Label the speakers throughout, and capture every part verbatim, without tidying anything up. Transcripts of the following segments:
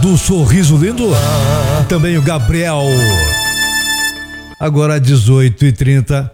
Speaker 1: do Sorriso Lindo. Também o Gabriel. Agora dezoito e trinta.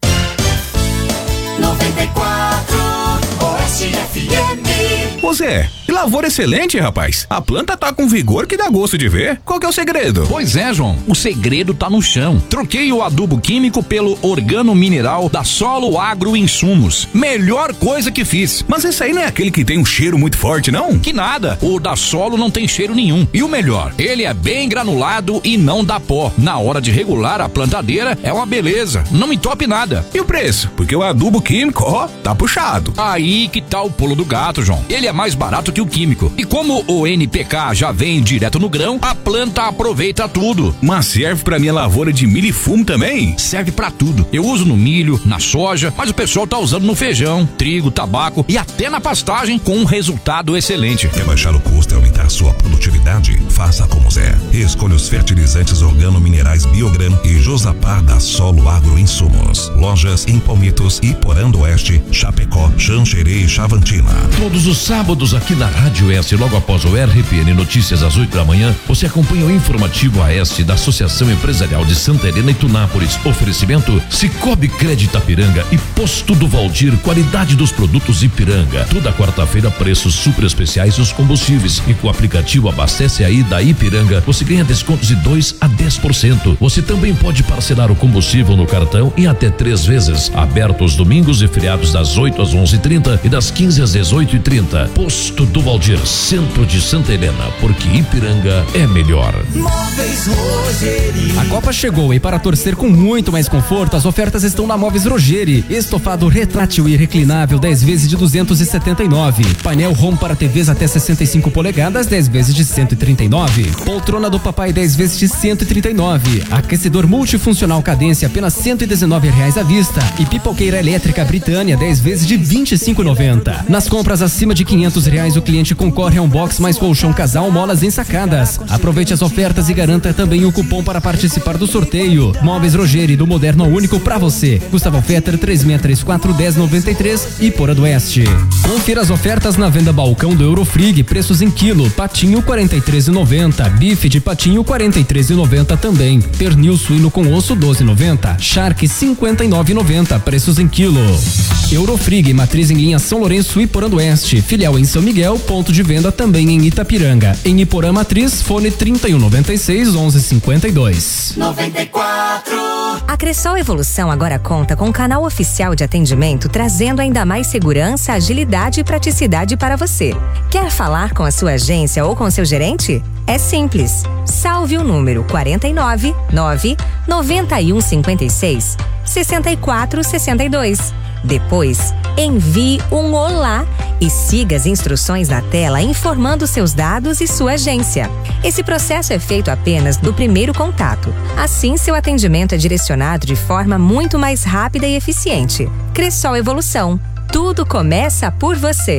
Speaker 2: noventa e quatro Oeste F M.
Speaker 3: Ô Zé, que lavoura excelente, rapaz. A planta tá com vigor que dá gosto de ver. Qual que é o segredo?
Speaker 4: Pois é, João. O segredo tá no chão. Troquei o adubo químico pelo organo mineral da Solo Agro Insumos. Melhor coisa que fiz.
Speaker 3: Mas esse aí não é aquele que tem um cheiro muito forte, não?
Speaker 4: Que nada. O da Solo não tem cheiro nenhum. E o melhor, ele é bem granulado e não dá pó. Na hora de regular a plantadeira, é uma beleza. Não entope nada.
Speaker 3: E o preço? Porque o adubo químico, ó, tá puxado.
Speaker 4: Aí que tá o pulo do gato, João. Ele é mais barato que o químico. E como o N P K já vem direto no grão, a planta aproveita tudo.
Speaker 3: Mas serve pra minha lavoura de milho e fumo também?
Speaker 4: Serve pra tudo. Eu uso no milho, na soja, mas o pessoal tá usando no feijão, trigo, tabaco e até na pastagem com um resultado excelente.
Speaker 5: Quer baixar o custo e aumentar sua produtividade? Faça como Zé. Escolha os fertilizantes organominerais Biogran e Josapar da Solo Agro Insumos. Lojas em Palmitos, Iporã do Oeste, Chapecó, Xanxerê e Chavantina.
Speaker 6: Todos os sábados aqui na Rádio S, logo após o R P N Notícias às oito da manhã, você acompanha o informativo A S da Associação Empresarial de Santa Helena e Tunápolis. Oferecimento Cicobi Crédito Ipiranga e Posto do Valdir, qualidade dos produtos Ipiranga. Toda quarta-feira, preços super especiais dos combustíveis. E com o aplicativo Abastece Aí da Ipiranga, você ganha descontos de dois a dez por cento. Você também pode parcelar o combustível no cartão em até três vezes. Aberto os domingos e feriados das oito às onze e trinta e das quinze às dezoito e trinta. Posto do Valdir, centro de Santa Helena, porque Ipiranga é melhor.
Speaker 2: Móveis Rogeri.
Speaker 7: A Copa chegou e para torcer com muito mais conforto, as ofertas estão na Móveis Rogeri. Estofado retrátil e reclinável dez vezes de duzentos e setenta e nove. Painel Home para T Vs até sessenta e cinco polegadas dez vezes de cento e trinta e nove. Poltrona do papai dez vezes de cento e trinta e nove. Aquecedor multifuncional Cadência apenas cento e dezenove reais à vista. E pipoqueira elétrica Britânia dez vezes de vinte e cinco e noventa. Nas compras acima de quinhentos reais o cliente concorre a um box mais colchão casal molas ensacadas. Aproveite as ofertas e garanta também o cupom para participar do sorteio. Móveis Rogeri, do moderno ao único pra você. Gustavo Fetter três seis três quatro um zero nove três e Porã do Oeste. Confira as ofertas na venda balcão do Eurofrig, preços em quilo. Patinho quarenta e três reais e noventa centavos, bife de patinho quarenta e três reais e noventa centavos também. Pernil suíno com osso doze reais e noventa centavos, charque cinquenta e nove reais e noventa centavos, preços em quilo. Eurofrig, matriz em linha São Lourenço e Porã do Oeste, filial em São Miguel, ponto de venda também em Itapiranga. Em Iporã Matriz, fone trinta e um noventa e seis, onze cinquenta e dois.
Speaker 2: noventa e quatro.
Speaker 8: A Cressol Evolução agora conta com um canal oficial de atendimento, trazendo ainda mais segurança, agilidade e praticidade para você. Quer falar com a sua agência ou com seu gerente? É simples. Salve o número quarenta e nove, nove, noventa e um cinquenta e seis, sessenta e quatro sessenta e dois. Depois, envie um olá e siga as instruções na tela informando seus dados e sua agência. Esse processo é feito apenas no primeiro contato. Assim, seu atendimento é direcionado de forma muito mais rápida e eficiente. Cressol Evolução. Tudo começa por você.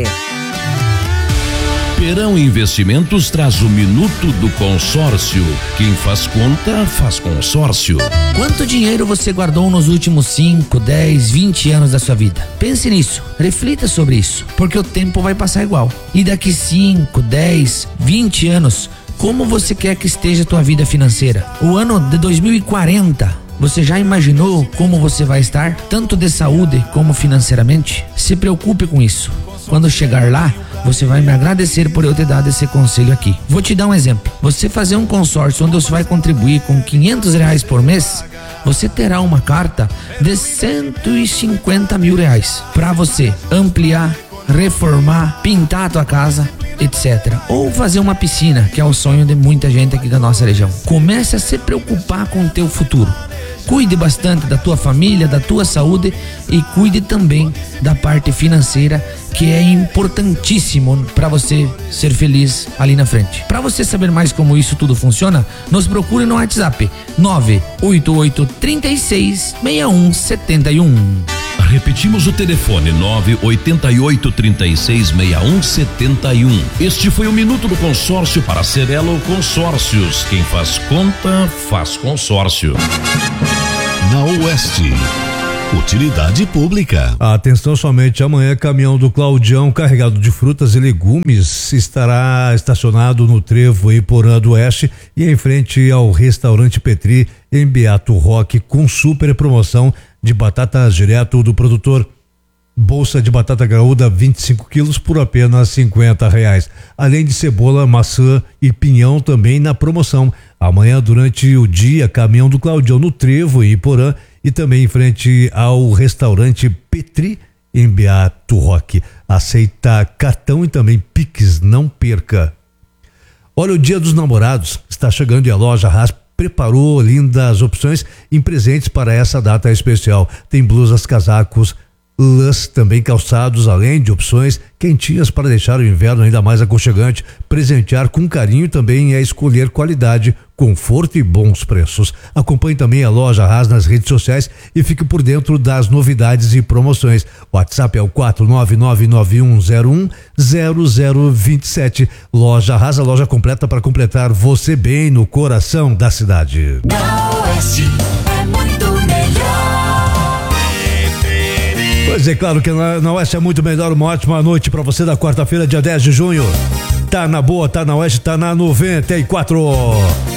Speaker 6: Perão Investimentos traz o Minuto do Consórcio. Quem faz conta, faz consórcio.
Speaker 9: Quanto dinheiro você guardou nos últimos cinco, dez, vinte anos da sua vida? Pense nisso, reflita sobre isso, porque o tempo vai passar igual. E daqui cinco, dez, vinte anos, como você quer que esteja a tua vida financeira? O ano de dois mil e quarenta, você já imaginou como você vai estar, tanto de saúde como financeiramente? Se preocupe com isso. Quando chegar lá, você vai me agradecer por eu ter dado esse conselho aqui. Vou te dar um exemplo. Você fazer um consórcio onde você vai contribuir com quinhentos reais por mês, você terá uma carta de cento e cinquenta mil reais para você ampliar, reformar, pintar a tua casa, etcétera. Ou fazer uma piscina, que é o sonho de muita gente aqui da nossa região. Comece a se preocupar com o teu futuro. Cuide bastante da tua família, da tua saúde e cuide também da parte financeira, que é importantíssimo para você ser feliz ali na frente. Para você saber mais como isso tudo funciona, nos procure no WhatsApp nove oito oito, três seis, seis um sete um.
Speaker 6: Repetimos o telefone nove oito oito, três seis, seis um sete um. Este foi o Minuto do Consórcio para Cerelo Consórcios. Quem faz conta, faz consórcio.
Speaker 5: Na Oeste, Utilidade pública.
Speaker 1: Atenção, somente amanhã, caminhão do Claudião carregado de frutas e legumes estará estacionado no Trevo em Porã do Oeste e em frente ao restaurante Petri em Beato Roque, com super promoção de batatas direto do produtor. Bolsa de batata graúda vinte e cinco quilos por apenas cinquenta reais. Além de cebola, maçã e pinhão também na promoção. Amanhã, durante o dia, caminhão do Claudião no Trevo em Iporã e também em frente ao restaurante Petri em Beato Roque. Aceita cartão e também Pix, não perca. Olha, o Dia dos Namorados está chegando e a loja Haas preparou lindas opções em presentes para essa data especial. Tem blusas, casacos, lãs, também calçados, além de opções quentinhas para deixar o inverno ainda mais aconchegante. Presentear com carinho também é escolher qualidade, conforto e bons preços. Acompanhe também a loja Haas nas redes sociais e fique por dentro das novidades e promoções. O WhatsApp é o quatro nove nove nove um zero um zero zero dois sete. Loja Haas, a loja completa para completar você bem no coração da cidade.
Speaker 2: Na Oeste é muito melhor.
Speaker 1: Pois é, claro que na, na Oeste é muito melhor. Uma ótima noite pra você da quarta-feira, dia dez de junho. Tá na boa, tá na Oeste, tá na noventa e quatro.